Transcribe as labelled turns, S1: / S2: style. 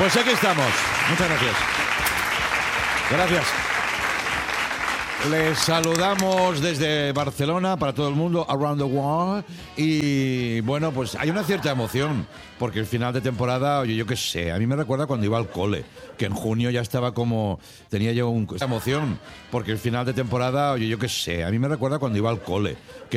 S1: Pues aquí estamos. Muchas gracias. Gracias. Les saludamos desde Barcelona para todo el mundo, around the world. Y bueno, pues hay una cierta emoción, porque el final de temporada, oye, yo qué sé, a mí me recuerda cuando iba al cole, que en junio ya estaba como, tenía yo esa emoción, porque el final de temporada, oye, yo qué sé, a mí me recuerda cuando iba al cole, que